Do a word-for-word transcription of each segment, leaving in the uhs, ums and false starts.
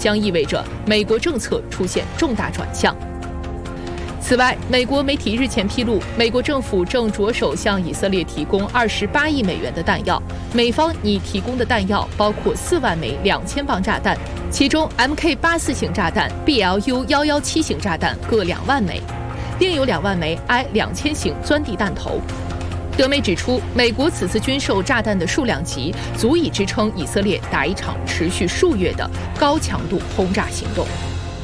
将意味着美国政策出现重大转向。此外，美国媒体日前披露，美国政府正着手向以色列提供二十八亿美元的弹药，美方拟提供的弹药包括四万枚两千磅炸弹，其中 M K 八四 型炸弹、B L U 一一七型炸弹各两万枚，另有两万枚 I 两千型钻地弹头。德媒指出，美国此次军售炸弹的数量级足以支撑以色列打一场持续数月的高强度轰炸行动。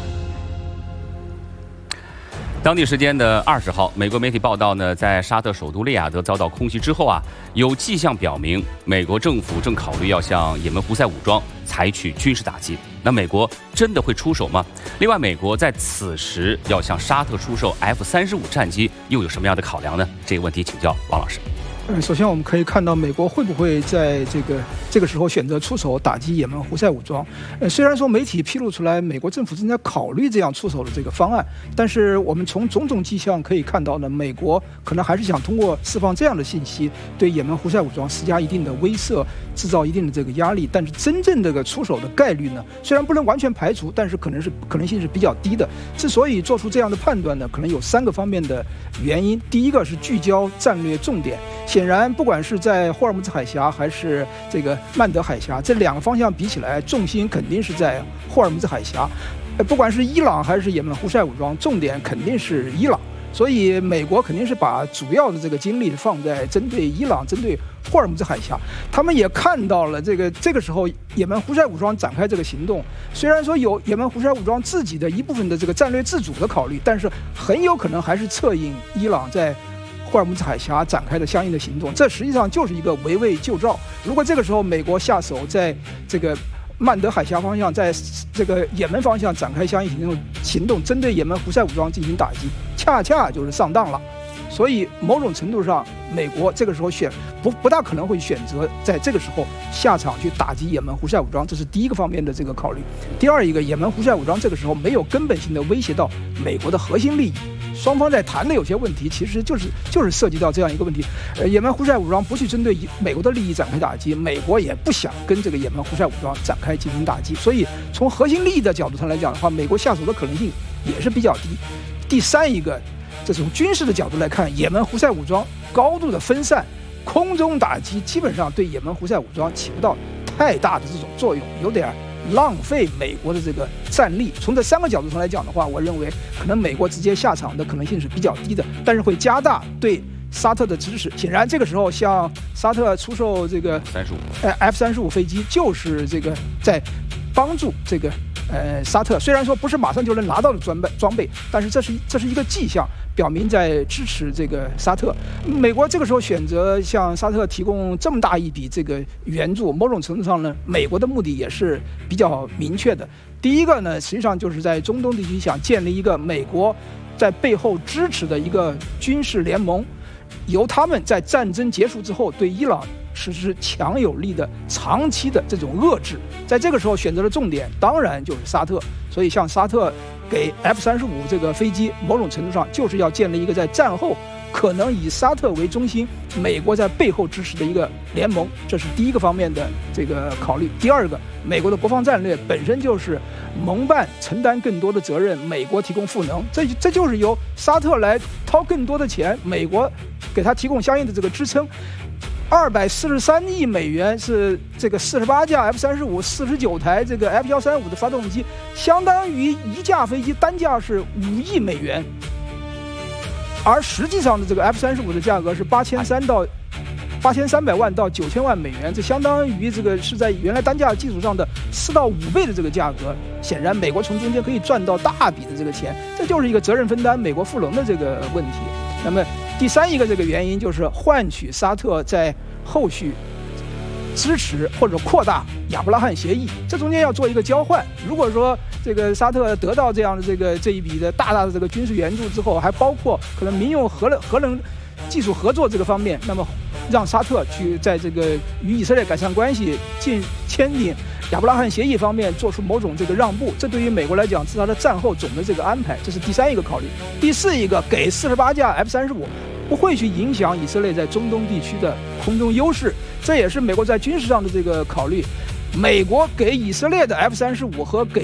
当地时间的二十号，美国媒体报道呢，在沙特首都利雅得遭到空袭之后啊，有迹象表明，美国政府正考虑要向也门胡塞武装采取军事打击。那美国真的会出手吗？另外，美国在此时要向沙特出售 F 三十五战机，又有什么样的考量呢？这个问题请教王老师。 嗯，首先我们可以看到，美国会不会在这个这个时候选择出手打击也门胡塞武装？呃，虽然说媒体披露出来，美国政府正在考虑这样出手的这个方案，但是我们从种种迹象可以看到呢，美国可能还是想通过释放这样的信息，对也门胡塞武装施加一定的威慑，制造一定的这个压力。但是真正这个出手的概率呢，虽然不能完全排除，但是可能是可能性是比较低的。之所以做出这样的判断呢，可能有三个方面的原因。第一个是聚焦战略重点。显然，不管是在霍尔木兹海峡还是这个曼德海峡，这两个方向比起来，重心肯定是在霍尔木兹海峡。不管是伊朗还是也门胡塞武装，重点肯定是伊朗。所以，美国肯定是把主要的这个精力放在针对伊朗、针对霍尔木兹海峡。他们也看到了这个这个时候，也门胡塞武装展开这个行动，虽然说有也门胡塞武装自己的一部分的这个战略自主的考虑，但是很有可能还是策应伊朗在霍尔木兹海峡展开的相应的行动，这实际上就是一个围魏救赵。如果这个时候美国下手，在这个曼德海峡方向，在这个也门方向展开相应行动，行动针对也门胡塞武装进行打击，恰恰就是上当了。所以某种程度上，美国这个时候选不不大可能会选择在这个时候下场去打击也门胡塞武装，这是第一个方面的这个考虑。第二一个，也门胡塞武装这个时候没有根本性的威胁到美国的核心利益。双方在谈的有些问题，其实就是就是涉及到这样一个问题。呃，也门胡塞武装不去针对美国的利益展开打击，美国也不想跟这个也门胡塞武装展开进行打击。所以从核心利益的角度上来讲的话，美国下手的可能性也是比较低。第三一个，这从军事的角度来看，也门胡塞武装高度的分散，空中打击基本上对也门胡塞武装起不到太大的这种作用，有点浪费美国的这个战力。从这三个角度上来讲的话，我认为可能美国直接下场的可能性是比较低的，但是会加大对沙特的支持。显然，这个时候向沙特出售这个三十五呃 F 三十五飞机，就是这个在帮助这个呃沙特。虽然说不是马上就能拿到的装备装备，但是这是这是一个迹象，表明在支持这个沙特。美国这个时候选择向沙特提供这么大一笔这个援助，某种程度上呢，美国的目的也是比较明确的。第一个呢，实际上就是在中东地区想建立一个美国在背后支持的一个军事联盟，由他们在战争结束之后对伊朗实施强有力的长期的这种遏制。在这个时候选择的重点当然就是沙特，所以向沙特给 F 三十五这个飞机，某种程度上就是要建立一个在战后可能以沙特为中心，美国在背后支持的一个联盟，这是第一个方面的这个考虑。第二个，美国的国防战略本身就是盟办承担更多的责任，美国提供赋能，这这就是由沙特来掏更多的钱，美国给他提供相应的这个支撑。二百四十三亿美元是这个四十八架 F 三十五、四十九台这个 F 一三五的发动机，相当于一架飞机单价是五亿美元。而实际上的这个 F 三十五的价格是八千三到八千三百万到九千万美元，这相当于这个是在原来单价基础上的四到五倍的这个价格。显然，美国从中间可以赚到大笔的这个钱，这就是一个责任分担、美国赋能的这个问题。那么第三一个这个原因就是换取沙特在后续支持或者扩大亚伯拉罕协议，这中间要做一个交换。如果说这个沙特得到这样的这个这一笔的大大的这个军事援助之后，还包括可能民用核核能技术合作这个方面，那么让沙特去在这个与以色列改善关系、进签订亚伯拉罕协议方面做出某种这个让步，这对于美国来讲是它的战后总的这个安排，这是第三一个考虑。第四一个，给四十八架 F 三十五不会去影响以色列在中东地区的空中优势，这也是美国在军事上的这个考虑。美国给以色列的 F 三十五和给